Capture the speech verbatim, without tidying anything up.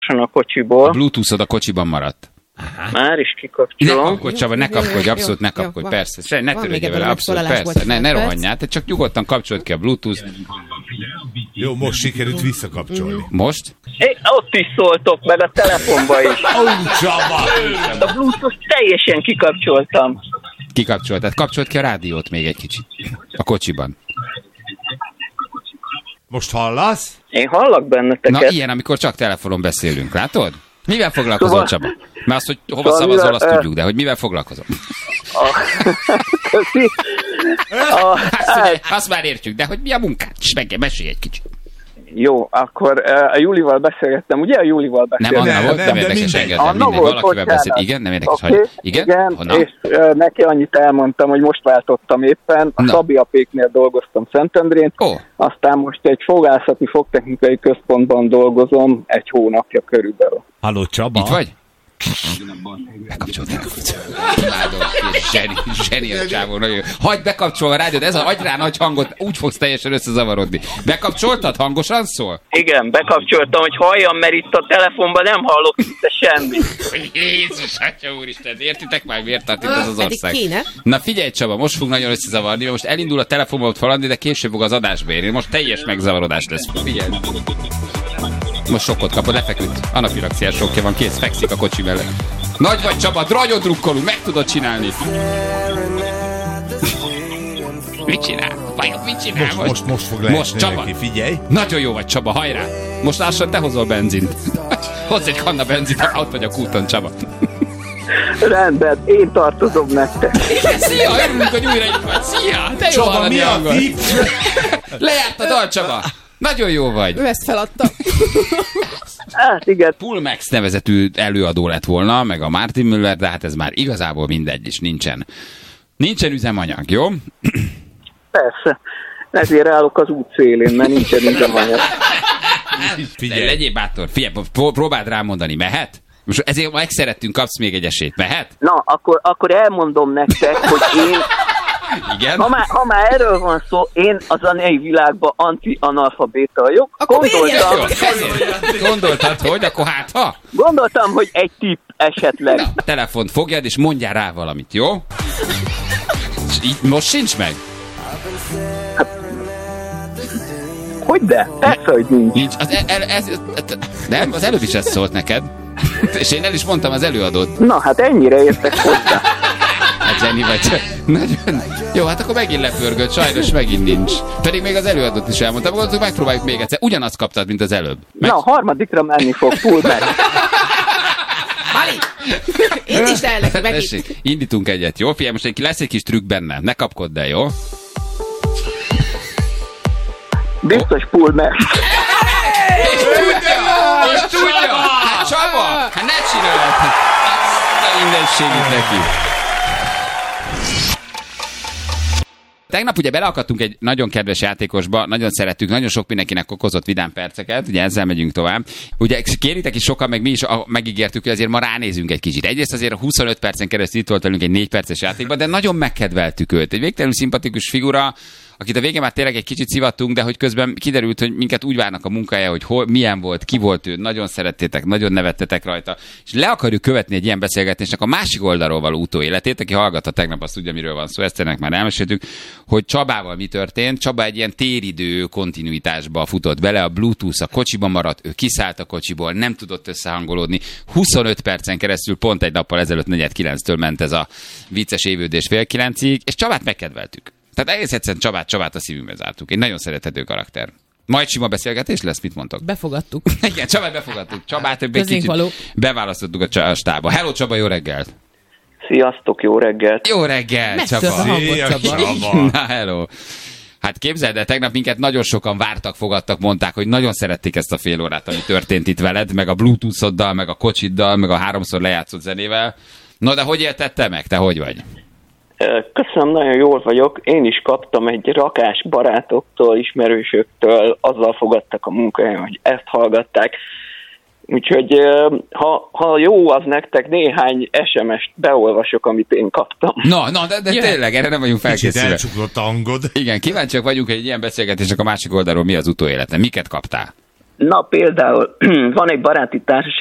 a kocsiból. A Bluetooth-od a kocsiban maradt. Aha. Már is kikapcsolom. Ne kapkodj, Csaba, ne kapkodj, abszolút ne kapkodj, persze. Se, ne törődj vele, abszolút, persze. Ne, ne rohanjál, te csak nyugodtan kapcsold ki a Bluetooth. Jó, most sikerült visszakapcsolni. Most? É, ott is szóltok, meg a telefonba is. Ó, Csaba! A Bluetooth teljesen kikapcsoltam. Kikapcsoltad. Kapcsolt ki a rádiót még egy kicsit. A kocsiban. Most hallasz? Én hallak benneteket. Na ilyen, amikor csak telefonon beszélünk, látod? Mivel foglalkozol, szóval... Csaba? Mert azt, hogy hova szóval szavazol, mivel, azt uh... tudjuk, de hogy mivel foglalkozol? A... Köszi. A... Azt, ugye, azt már értjük, de hogy mi a munkád? És meg mesélj egy kicsit. Jó, akkor uh, a Júlival beszélgettem, ugye a Júlival beszélgettem? Nem, Anna volt, nem, nem érdekes engedni. Mindegy, valakivel beszélt. Igen, nem érdekes, okay, hogy... Igen? Igen, Honnan? és uh, neki annyit elmondtam, hogy most váltottam éppen. A Szabi apéknél dolgoztam Szentendrén, oh. aztán most egy fogászati fogtechnikai központban dolgozom egy hónapja körülbelül. Halló, Csaba? Itt vagy? Bekapcsoltál. Imádom, zseni, zseni a csávó, nagyon jó. Hagyd bekapcsolva a rádiót, ez a hagy rá nagy hangot, úgy fogsz teljesen összezavarodni. Bekapcsoltad? Hangosan szól? Igen, bekapcsoltam, hogy halljam, mert itt a telefonban nem hallok szinte semmit. Jézus, atya úristen, értitek már, miért tart itt ez az ország? Kéne. Na figyelj, Csaba, most fog nagyon összezavarni, mert most elindul a telefonból faladni, de később fog az adásba érni. Most teljes megzavarodás lesz. Figyelj. Most sokkot kapod, lefeküdt. Anafilaxiás sokja van, kész, fekszik a kocsi mellett. Nagy vagy, Csaba, nagyon drukkolunk, meg tudod csinálni. Mit csinál? Vajon mit csinál most? Most, most, most fog leesni most, Csaba. Neki, figyelj. Nagyon jó vagy, Csaba, hajrá. Most lassan te hozol benzint. Hozz egy kanna benzint, ott vagy a kúton, Csaba. Rendben, én tartozom nektek. Szia, örülünk, hogy újra itt vagy. Szia, te jó Csaba, hallani mi a hangot. tipp? Lejárt a dal, Csaba. Nagyon jó vagy. Ő ezt feladta. Hát igen. Pulmex nevezetű előadó lett volna, meg a Martin Müller, de hát ez már igazából mindegy is, nincsen. Nincsen üzemanyag, jó? Persze. Ezért állok az út szélén, mert nincsen üzemanyag. Figyelj. Legyél bátor, figyelj, próbáld rám mondani, mehet? Most ezért megszerettünk, kapsz még egy esélyt, mehet? Na, akkor, akkor elmondom nektek, hogy én... Igen? Ha már, ha már erről van szó, én a zenei világban anti-analfabéta vagyok. Gondoltam, Gondoltad, hogy? Akkor hát ha? Gondoltam, hogy egy tipp esetleg. Na, a telefont fogjad, és mondjál rá valamit, jó? Így most sincs meg? Hát, hogyde? Persze, hogy nincs. Nincs. Az el, el, ez, nem, az előbb is ez szólt neked. És én el is mondtam az előadót. Na, hát ennyire értek hozzá. Hát zseni vagy. Nagyon. Jó, hát akkor megint lepörgött, sajnos megint nincs. Pedig még az előadót is elmondtam, gondoltuk, megpróbáljuk még egyszer. Ugyanazt kaptad, mint az előbb. Meg... Na, a harmadikra menni fog, full meg. Mali! Indítsd el neki megint. Indítunk egyet, jó? Figyelj, most lesz egy kis trükk benne. Ne kapkodd el, jó? Biztos full meg. És tudja! És tudja! Hát Csaba! Hát ne csinálj! A mindenségét neki. Tegnap ugye beleakadtunk egy nagyon kedves játékosba, nagyon szerettük, nagyon sok mindenkinek okozott vidám perceket, ugye ezzel megyünk tovább. Ugye kéritek is sokan, meg mi is megígértük, hogy azért ma ránézünk egy kicsit. Egyrészt azért huszonöt percen keresztül itt volt velünk egy négy perces játékban, de nagyon megkedveltük őt. Egy végtelenül szimpatikus figura, akit a végén már tényleg egy kicsit szivattunk, de hogy közben kiderült, hogy minket úgy várnak a munkája, hogy hol, milyen volt, ki volt ő, nagyon szerettétek, nagyon nevettetek rajta, és le akarjuk követni egy ilyen beszélgetésnek a másik oldalról való utóéletét, aki hallgatta tegnap, azt tudja, miről van szó, ezt ennek már elmeséltük, hogy Csabával mi történt. Csaba egy ilyen téridő kontinuitásba futott bele, a Bluetooth a kocsiban maradt, ő kiszállt a kocsiból, nem tudott összehangolódni. huszonöt percen keresztül, pont egy nappal ezelőtt negyed kilenctől ment ez a vicces évődés fél kilencig, és Csabát megkedveltük. Tehát egész egyszerűen Csabát, Csabát a szívünkbe zártuk. Egy nagyon szerethető karakter. Majd sima beszélgetés lesz, mit mondtok? Befogadtuk. Igen, Csabát befogadtuk. Csabát egy kicsit való. Beválasztottuk a stába. Hello Csaba, jó reggelt! Sziasztok, jó reggelt! Jó reggelt, Csaba! Szia, Csaba! Na, hello! Hát képzeld el, tegnap minket nagyon sokan vártak, fogadtak, mondták, hogy nagyon szerették ezt a fél órát, ami történt itt veled, meg a Bluetooth-oddal, meg a kocsiddal, meg a háromszor lejátszott zenével. No, de hogy éltette meg? Te hogy vagy? Köszönöm, nagyon jól vagyok. Én is kaptam egy rakás barátoktól, ismerősöktől, azzal fogadtak a munkáján, hogy ezt hallgatták. Úgyhogy ha, ha jó az nektek, néhány es em est beolvasok, amit én kaptam. Na, na de, de tényleg, erre nem vagyunk felkészülve. Kicsit elcsuklott a hangod. Igen, kíváncsiak vagyunk, hogy egy ilyen beszélgetésnek a másik oldalról mi az utóélete. Miket kaptál? Na például van egy baráti társaság,